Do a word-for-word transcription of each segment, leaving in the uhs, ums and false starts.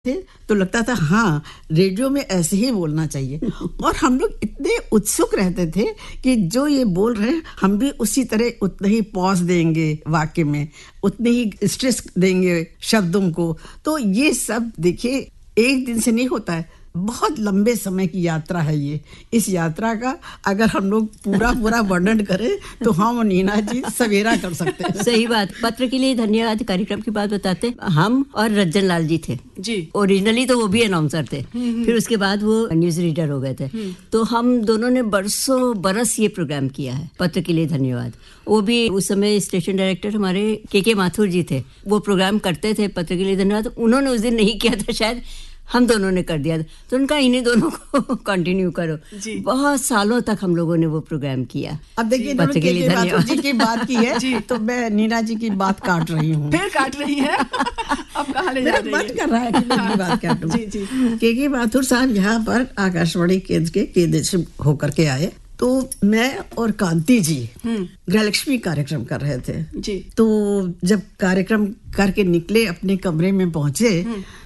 थे तो लगता था हाँ रेडियो में ऐसे ही बोलना चाहिए और हम लोग इतने उत्सुक रहते थे कि जो ये बोल रहे हैं हम भी उसी तरह उतना ही पॉज देंगे वाक्य में, उतने ही स्ट्रेस देंगे शब्दों को। तो ये सब देखिए एक दिन से नहीं होता है, बहुत लंबे समय की यात्रा है ये। इस यात्रा का अगर हम लोग पूरा पूरा वर्णन करें तो हम और नीना जी सवेरा कर सकते हैं। सही बात। पत्र के लिए धन्यवाद कार्यक्रम की बात बताते, हम और रज्जन लाल जी थे जी। ओरिजिनली तो वो भी अनाउंसर थे, फिर उसके बाद वो न्यूज रीडर हो गए थे। तो हम दोनों ने बरसों बरस ये प्रोग्राम किया है, पत्र के लिए धन्यवाद। वो भी उस समय स्टेशन डायरेक्टर हमारे के के माथुर जी थे, वो प्रोग्राम करते थे पत्र के लिए धन्यवाद। उन्होंने उस दिन नहीं किया था, शायद हम दोनों ने कर दिया, तो उनका इन्हीं दोनों को कंटिन्यू करो। बहुत सालों तक हम लोगों ने वो प्रोग्राम किया। अब देखिए पत्र के लिए धन्यवाद जी की बात की है तो मैं नीना जी की बात काट रही हूँ। फिर काट रही है अब कहाँ ले जा रही है? मन कर रहा है कि मैं बात काटूं। जी जी। के के माथुर साहब यहाँ पर आकाशवाणी केंद्र के केंद्र से होकर के आए, तो मैं और कांति जी गृहलक्ष्मी कार्यक्रम कर रहे थे जी। तो जब कार्यक्रम करके निकले अपने कमरे में पहुंचे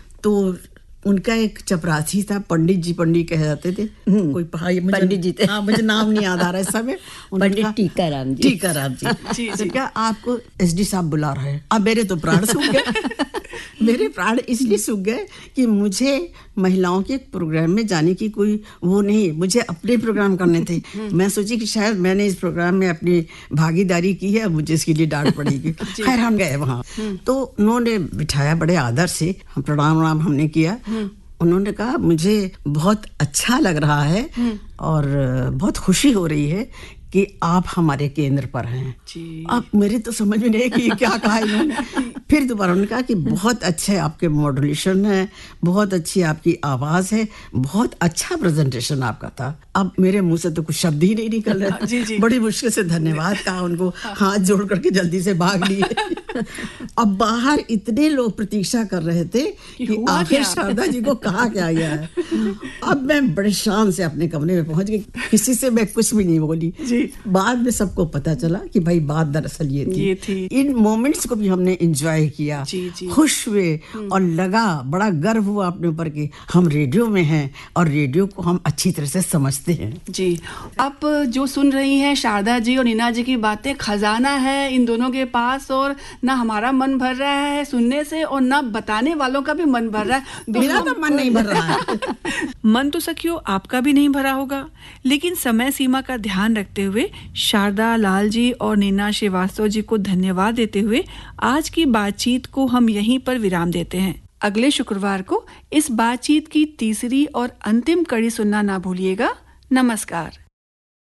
तो उनका एक चपरासी था, पंडित जी पंडित कहे जाते थे, कोई पहाड़ी पंडित जी थे। हाँ मुझे नाम नहीं याद आ रहा है समय। पंडित टीकाराम जी। टीकाराम जी जी जी। क्या आपको एसडी साहब बुला रहे हैं? अब मेरे तो प्राण सूख गए मेरे प्राण इसलिए सूख गए कि मुझे महिलाओं के प्रोग्राम में जाने की कोई वो नहीं, मुझे अपने प्रोग्राम करने थे। मैं सोची कि शायद मैंने इस प्रोग्राम में अपनी भागीदारी की है, मुझे इसके लिए डांट पड़ेगी। खैर हम गए वहाँ, तो उन्होंने बिठाया बड़े आदर से, हम प्रणाम प्रणाम हमने किया। उन्होंने कहा मुझे बहुत अच्छा लग रहा है और बहुत खुशी हो रही है कि आप हमारे केंद्र पर हैं। अब मेरे तो समझ में नहीं कि क्या कहा इन्होंने। फिर दोबारा उन्होंने कहा कि बहुत अच्छे आपके मॉड्यूलेशन है, बहुत अच्छी आपकी आवाज है, बहुत अच्छा प्रेजेंटेशन आपका था। अब मेरे मुंह से तो कुछ शब्द ही नहीं निकल रहे। जी, जी। बड़ी मुश्किल से धन्यवाद कहा उनको, हाथ जोड़ करके जल्दी से भाग लिए। अब बाहर इतने लोग प्रतीक्षा कर रहे थे कि आखिर शारदा जी को कहा क्या गया है। अब मैं बड़े शान से अपने कमरे में पहुंच गई, किसी से मैं कुछ भी नहीं बोली। बाद में सबको पता चला कि भाई बात दरअसल ये थी, ये थी। इन मोमेंट्स को भी हमने एंजॉय किया, जी, जी। खुश हुए और लगा बड़ा गर्व हुआ अपने ऊपर कि हम रेडियो में हैं और रेडियो को हम अच्छी तरह से समझते हैं। जी। अब जो सुन रही हैं शारदा जी और नीना जी की बातें, खजाना है इन दोनों के पास, और ना हमारा मन भर रहा है सुनने से और ना बताने वालों का भी मन भर रहा है। मेरा तो मन नहीं भर रहा है। मन तो सखियों आपका भी नहीं भरा होगा, लेकिन समय सीमा का ध्यान रखते हुए शारदा लाल जी और नीना श्रीवास्तव जी को धन्यवाद देते हुए आज की बातचीत को हम यहीं पर विराम देते हैं। अगले शुक्रवार को इस बातचीत की तीसरी और अंतिम कड़ी सुनना ना भूलिएगा। नमस्कार।